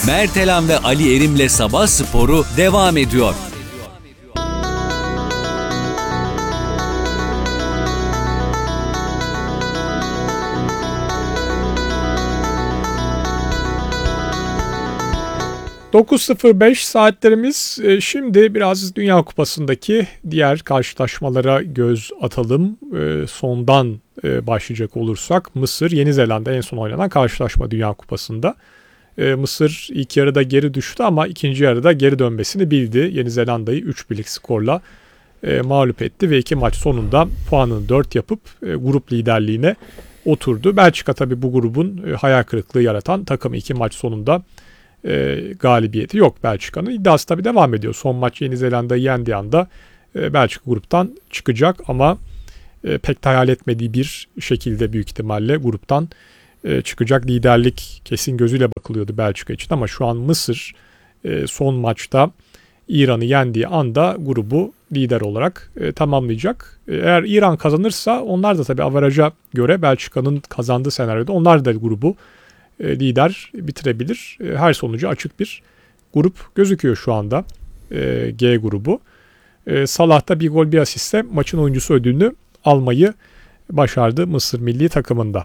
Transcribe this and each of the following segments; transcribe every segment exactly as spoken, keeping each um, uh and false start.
Mert Elan ve Ali Erim'le Sabah Sporu devam ediyor. dokuz sıfır beş saatlerimiz. Şimdi biraz Dünya Kupası'ndaki diğer karşılaşmalara göz atalım. Sondan başlayacak olursak Mısır, Yeni Zelanda en son oynanan karşılaşma Dünya Kupası'nda. Mısır ilk yarıda geri düştü ama ikinci yarıda geri dönmesini bildi. Yeni Zelanda'yı üç birlik skorla mağlup etti ve iki maç sonunda puanını dört yapıp grup liderliğine oturdu. Belçika tabii bu grubun hayal kırıklığı yaratan takım. iki maç sonunda E, galibiyeti yok Belçika'nın. İddiası tabii devam ediyor. Son maç Yeni Zelanda'yı yendiği anda e, Belçika gruptan çıkacak ama e, pek de hayal etmediği bir şekilde büyük ihtimalle gruptan e, çıkacak. Liderlik kesin gözüyle bakılıyordu Belçika için ama şu an Mısır e, son maçta İran'ı yendiği anda grubu lider olarak e, tamamlayacak. E, eğer İran kazanırsa onlar da tabii averaja göre Belçika'nın kazandığı senaryoda onlar da grubu lider bitirebilir. Her sonucu açık bir grup gözüküyor şu anda. G grubu. Salah da bir gol bir asistle maçın oyuncusu ödülünü almayı başardı Mısır milli takımında.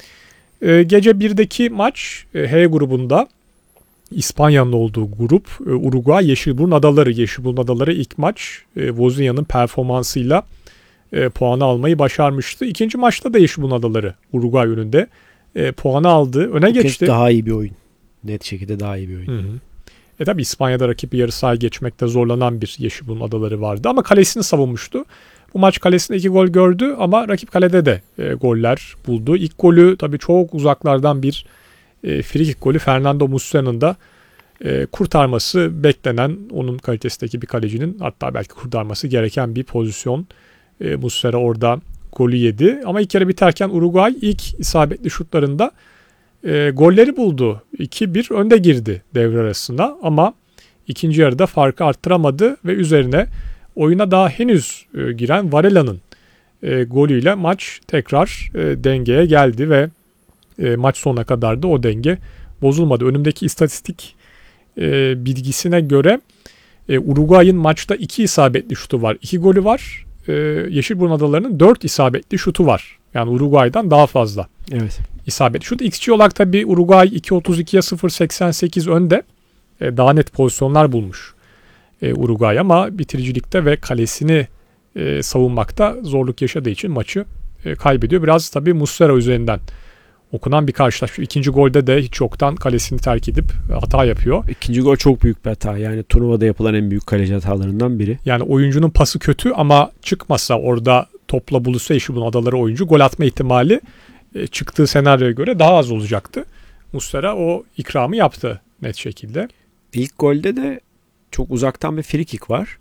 Gece birdeki maç H grubunda İspanya'nın olduğu grup Uruguay Yeşilburun Adaları. Yeşilburun Adaları ilk maç Wozniak'ın performansıyla puanı almayı başarmıştı. İkinci maçta da Yeşilburun Adaları Uruguay önünde E, puanı aldı. Öne Bu geçti. kez daha iyi bir oyun. Net şekilde daha iyi bir oyun. Hı hı. E tabi İspanya'da rakip yarı sahaya geçmekte zorlanan bir Yeşilburun Adaları vardı ama kalesini savunmuştu. Bu maç kalesinde iki gol gördü ama rakip kalede de e, goller buldu. İlk golü tabi çok uzaklardan bir e, frikik golü Fernando Muslera'nın da e, kurtarması beklenen, onun kalitesindeki bir kalecinin hatta belki kurtarması gereken bir pozisyon. E, Muslera orada golü yedi. Ama ilk yarı biterken Uruguay ilk isabetli şutlarında e, golleri buldu. iki bir önde girdi devre arasında ama ikinci yarıda farkı arttıramadı ve üzerine oyuna daha henüz e, giren Varela'nın e, golüyle maç tekrar e, dengeye geldi ve e, maç sonuna kadar da o denge bozulmadı. Önümdeki istatistik e, bilgisine göre e, Uruguay'ın maçta iki isabetli şutu var. iki golü var. Yeşilburun Adaları'nın dört isabetli şutu var. Yani Uruguay'dan daha fazla. Evet. İsabetli şut. X G olarak tabii Uruguay iki otuz ikiye sıfır seksen sekiz önde. Daha net pozisyonlar bulmuş Uruguay ama bitiricilikte ve kalesini savunmakta zorluk yaşadığı için maçı kaybediyor. Biraz tabii Muslera üzerinden okunan bir karşılaşma. İkinci golde de hiç yoktan kalesini terk edip hata yapıyor. İkinci gol çok büyük bir hata. Yani turnuvada yapılan en büyük kaleci hatalarından biri. Yani oyuncunun pası kötü ama çıkmasa orada topla buluşsa Yeşilburun Adaları oyuncu gol atma ihtimali e, çıktığı senaryoya göre daha az olacaktı. Muslera o ikramı yaptı net şekilde. İlk golde de çok uzaktan bir free kick var.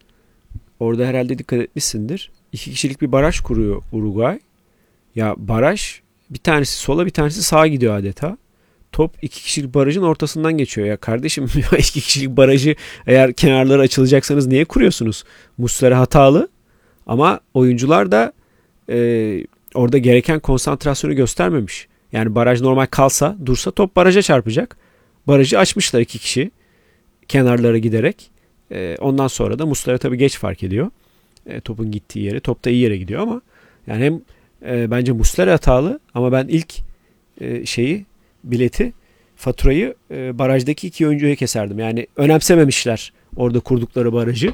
Orada herhalde dikkat etmişsindir. İki kişilik bir baraj kuruyor Uruguay. Ya baraj bir tanesi sola bir tanesi sağa gidiyor adeta. Top iki kişilik barajın ortasından geçiyor. Ya kardeşim iki kişilik barajı eğer kenarları açılacaksanız niye kuruyorsunuz? Muslera hatalı ama oyuncular da e, orada gereken konsantrasyonu göstermemiş. Yani baraj normal kalsa dursa top baraja çarpacak. Barajı açmışlar iki kişi kenarlara giderek. E, ondan sonra da Muslera tabii geç fark ediyor. E, topun gittiği yere. Top da iyi yere gidiyor ama yani hem e, bence Muslera hatalı ama ben ilk e, şeyi bileti, faturayı e, barajdaki iki oyuncuya keserdim. Yani önemsememişler orada kurdukları barajı.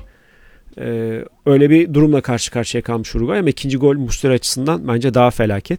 E, öyle bir durumla karşı karşıya kalmış Uruguay ama ikinci gol Muslera açısından bence daha felaket.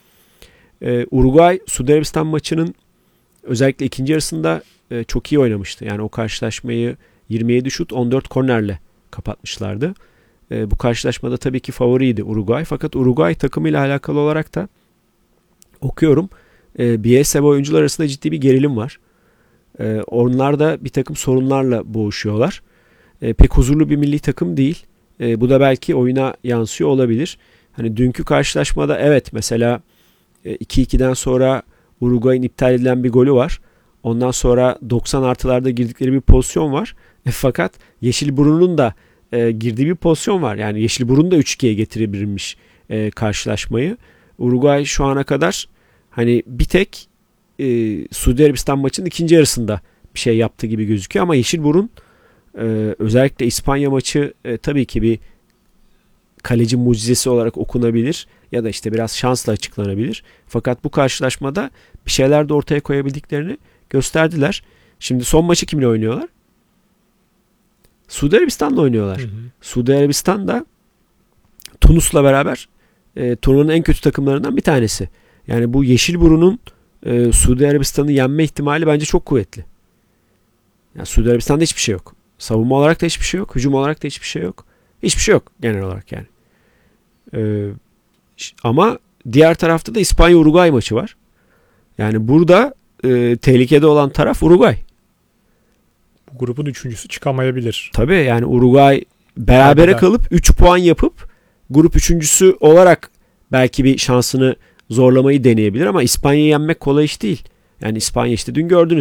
E, Uruguay Suudi Arabistan maçının özellikle ikinci yarısında e, çok iyi oynamıştı. Yani o karşılaşmayı yirmi yedi şut on dört kornerle kapatmışlardı. E, bu karşılaşmada tabii ki favoriydi Uruguay. Fakat Uruguay takımıyla alakalı olarak da okuyorum. E, Bielsa ve oyuncular arasında ciddi bir gerilim var. E, onlar da bir takım sorunlarla boğuşuyorlar. E, pek huzurlu bir milli takım değil. E, bu da belki oyuna yansıyor olabilir. Hani dünkü karşılaşmada evet mesela e, iki ikiden sonra Uruguay'ın iptal edilen bir golü var. Ondan sonra doksan artılarda girdikleri bir pozisyon var. E, fakat Yeşilburun'un da e, girdiği bir pozisyon var. Yani Yeşilburun da üç ikiye getirebilmiş e, karşılaşmayı. Uruguay şu ana kadar hani bir tek e, Suudi Arabistan maçının ikinci yarısında bir şey yaptığı gibi gözüküyor ama Yeşilburun e, özellikle İspanya maçı e, tabii ki bir kaleci mucizesi olarak okunabilir ya da işte biraz şansla açıklanabilir. Fakat bu karşılaşmada bir şeyler de ortaya koyabildiklerini gösterdiler. Şimdi son maçı kimle oynuyorlar? Suudi Arabistan'la oynuyorlar. Hı hı. Suudi Arabistan da Tunus'la beraber e, turnuvanın en kötü takımlarından bir tanesi. Yani bu Yeşilburun'un e, Suudi Arabistan'ı yenme ihtimali bence çok kuvvetli. Yani Suudi Arabistan'da hiçbir şey yok. Savunma olarak da hiçbir şey yok. Hücum olarak da hiçbir şey yok. Hiçbir şey yok genel olarak yani. Ee, ama diğer tarafta da İspanya-Uruguay maçı var. Yani burada e, tehlikede olan taraf Uruguay. Bu grubun üçüncüsü çıkamayabilir. Tabii yani Uruguay berabere Kaybeder. kalıp üç puan yapıp grup üçüncüsü olarak belki bir şansını zorlamayı deneyebilir ama İspanya'yı yenmek kolay iş değil. Yani İspanya işte dün gördünüz.